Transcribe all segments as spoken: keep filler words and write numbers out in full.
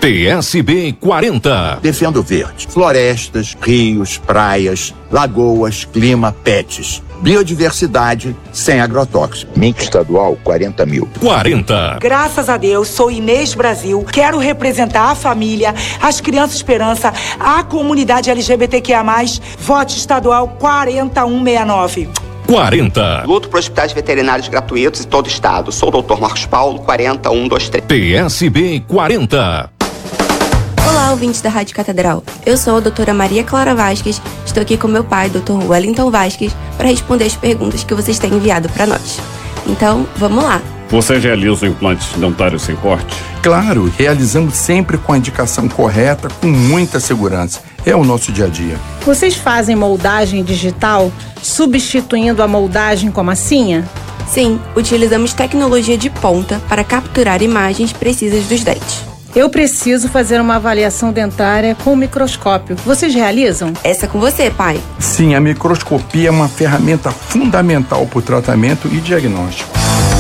P S B quarenta. Defendo o verde. Florestas, rios, praias, lagoas, clima, pets. Biodiversidade sem agrotóxico. Mink estadual, quarenta mil. quarenta. Graças a Deus, sou Inês Brasil. Quero representar a família, as crianças esperança, a comunidade L G B T Q I A mais. Vote estadual quarenta um sessenta e nove. quarenta. Luto por hospitais veterinários gratuitos em todo o estado. Sou o doutor Marcos Paulo, quarenta um vinte e três. P S B quarenta. Olá, ouvintes da Rádio Catedral. Eu sou a doutora Maria Clara Vasques. Estou aqui com meu pai, doutor Wellington Vasques, para responder as perguntas que vocês têm enviado para nós. Então, vamos lá. Você realiza implantes dentários sem corte? Claro, realizamos sempre com a indicação correta, com muita segurança. É o nosso dia a dia. Vocês fazem moldagem digital, substituindo a moldagem com massinha? Sim, utilizamos tecnologia de ponta para capturar imagens precisas dos dentes. Eu preciso fazer uma avaliação dentária com microscópio. Vocês realizam? Essa é com você, pai. Sim, a microscopia é uma ferramenta fundamental para o tratamento e diagnóstico.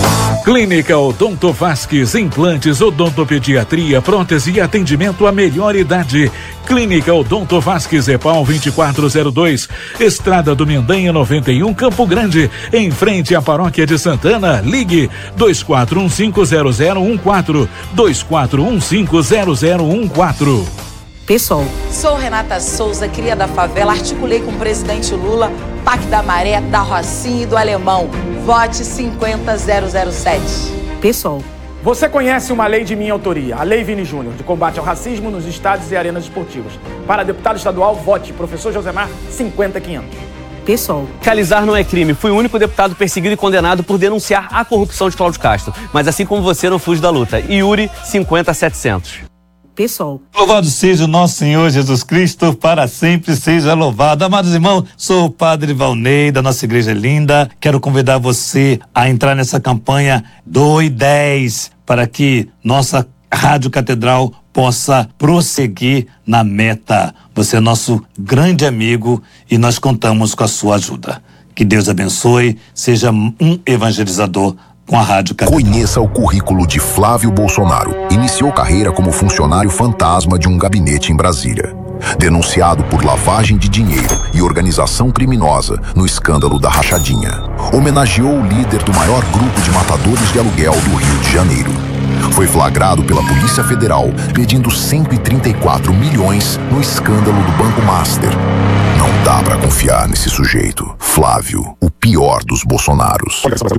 Clínica Odonto Vasques, implantes, odontopediatria, prótese e atendimento à melhor idade. Clínica Odonto Vasques, EPAL vinte e quatro zero dois, Estrada do Mendanha noventa e um, Campo Grande, em frente à Paróquia de Santana. Ligue dois quatro um cinco zero zero um quatro, dois quatro um cinco zero zero um quatro. Pessoal, sou Renata Souza, cria da favela, articulei com o presidente Lula, P A C da Maré, da Rocinha e do Alemão. Vote cinquenta zero zero sete. Pessoal, você conhece uma lei de minha autoria, a Lei Vini Júnior, de combate ao racismo nos estádios e arenas esportivas. Para deputado estadual, vote professor Josemar cinquenta quinhentos. Pessoal, realizar não é crime. Fui o único deputado perseguido e condenado por denunciar a corrupção de Cláudio Castro. Mas assim como você, não fujo da luta. Yuri cinquenta setecentos. Pessoal. Louvado seja o nosso Senhor Jesus Cristo, para sempre seja louvado. Amados irmãos, sou o Padre Valnei, da nossa igreja linda. Quero convidar você a entrar nessa campanha Doe dez, para que nossa Rádio Catedral possa prosseguir na meta. Você é nosso grande amigo e nós contamos com a sua ajuda. Que Deus abençoe, seja um evangelizador com a Rádio Catedral. Conheça o currículo de Flávio Bolsonaro. Iniciou carreira como funcionário fantasma de um gabinete em Brasília. Denunciado por lavagem de dinheiro e organização criminosa no escândalo da Rachadinha. Homenageou o líder do maior grupo de matadores de aluguel do Rio de Janeiro. Foi flagrado pela Polícia Federal pedindo cento e trinta e quatro milhões no escândalo do Banco Master. Não dá pra confiar nesse sujeito. Flávio, o pior dos Bolsonaros.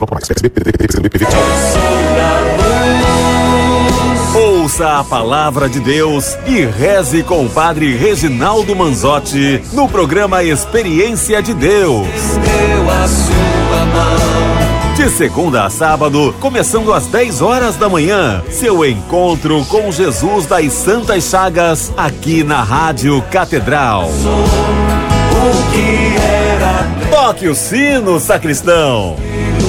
Ouça a palavra de Deus e reze com o Padre Reginaldo Manzotti no programa Experiência de Deus. Deu a sua mão. De segunda a sábado, começando às dez horas da manhã, seu encontro com Jesus das Santas Chagas, aqui na Rádio Catedral. O que era... Toque o sino, sacristão.